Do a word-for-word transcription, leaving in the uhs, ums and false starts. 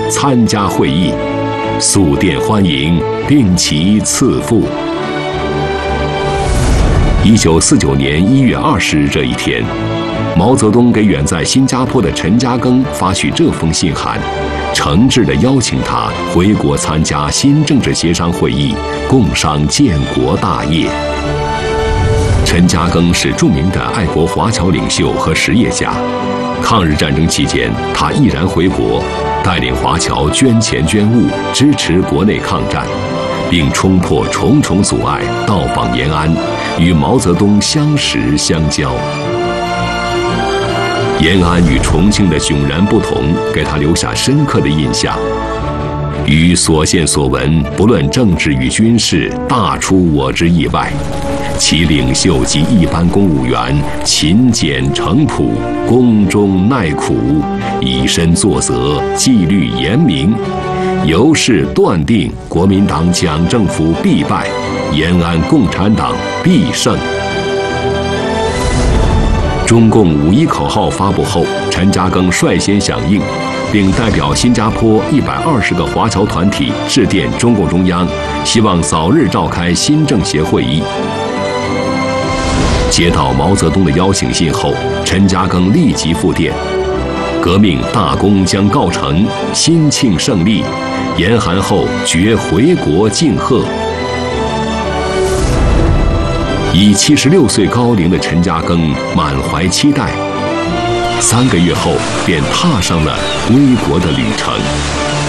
参加会议，速电欢迎，并其赐赋。一九四九年一月二十日这一天，毛泽东给远在新加坡的陈嘉庚发去这封信函，诚挚地邀请他回国参加新政治协商会议，共商建国大业。陈嘉庚是著名的爱国华侨领袖和实业家。抗日战争期间，他毅然回国，带领华侨捐钱捐物，支持国内抗战，并冲破重重阻碍，到访延安，与毛泽东相识相交。延安与重庆的迥然不同，给他留下深刻的印象。于所见所闻，不论政治与军事，大出我之意外。其领袖及一般公务员勤俭诚朴，恭忠耐苦，以身作则，纪律严明，由是断定国民党蒋政府必败，延安共产党必胜。中共五一口号发布后，陈嘉庚率先响应，并代表新加坡一百二十个华侨团体致电中共中央，希望早日召开新政协会议。接到毛泽东的邀请信后，陈嘉庚立即复电：革命大功将告成，新庆胜利，严寒后决回国敬贺。已七十六岁高龄的陈嘉庚满怀期待，三个月后便踏上了归国的旅程。